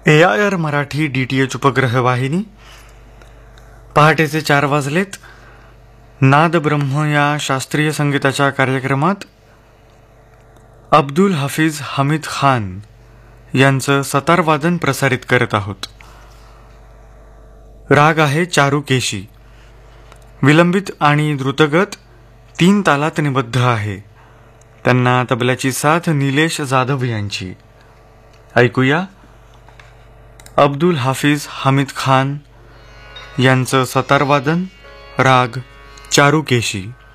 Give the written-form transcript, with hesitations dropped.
AIR Marathi DTH उपग्रह वाहिनी. पहाटेचे 4 वाजलेत. नाद ब्रह्म या शास्त्रीय संगीताच्या कार्यक्रमात अब्दुल हाफिज हमीद खान यांचं सतार वादन प्रसारित करत आहोत. राग आहे चारुकेशी. विलंबित आणि द्रुतगत 3 तालात निबद्ध आहे. त्यांना तबल्याची साथ निलेश जाधव यांची. ऐकूया अब्दुल हाफिज हमीद खान यांचं सतार वादन, राग चारुकेशी.